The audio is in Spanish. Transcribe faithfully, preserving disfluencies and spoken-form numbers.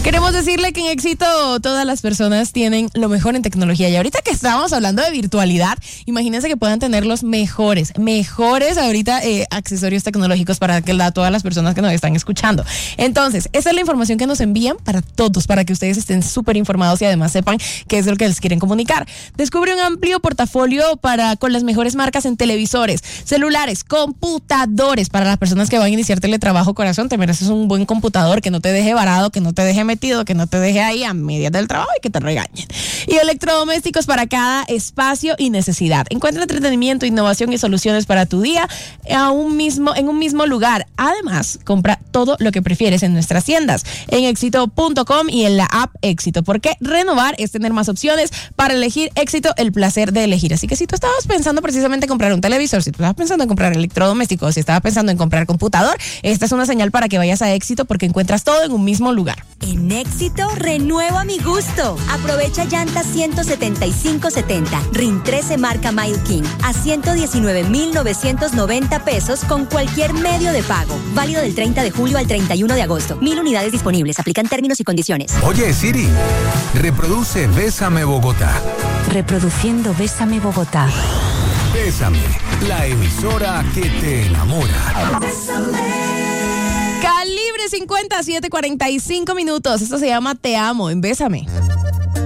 Queremos decirle que en Éxito todas las personas tienen lo mejor en tecnología. Y ahorita que estábamos hablando de virtualidad, imagínense que puedan tener los mejores, mejores ahorita eh, accesorios tecnológicos para que la, todas las personas que nos están escuchando. Entonces, esa es la información que nos envían para todos, para que ustedes estén súper informados y además sepan qué es lo que les quieren comunicar. Descubre un amplio portafolio para con las mejores marcas en televisores, celulares, computadores. Para las personas que van a iniciar teletrabajo, corazón, te mereces un buen computador que no te deje varado, que no te deje metido, que no te deje ahí a medias del trabajo y que te regañen. Y electrodomésticos para cada espacio y necesidad. Encuentra entretenimiento, innovación y soluciones para tu día a un mismo, en un mismo lugar. Además, compra todo lo que prefieres en nuestras tiendas, en éxito punto com y en la app Éxito, porque renovar es tener más opciones para elegir. Éxito, el placer de elegir. Así que si tú estabas pensando precisamente en comprar un televisor, si tú estabas pensando en comprar electrodomésticos, si estabas pensando en comprar computador, esta es una señal para que vayas a Éxito, porque encuentras todo en un mismo lugar. En Éxito, renuevo a mi gusto. Aprovecha llantas ciento setenta y cinco setenta, R I N trece marca Mile King a ciento diecinueve mil novecientos noventa pesos con cualquier medio de pago. Válido del treinta de julio al treinta y uno de agosto. Mil unidades disponibles. Aplican términos y condiciones. Oye, Siri, reproduce Bésame Bogotá. Reproduciendo Bésame Bogotá. Bésame, la emisora que te enamora. Calibre cincuenta, siete cuarenta y cinco minutos. Esto se llama Te Amo en Bésame.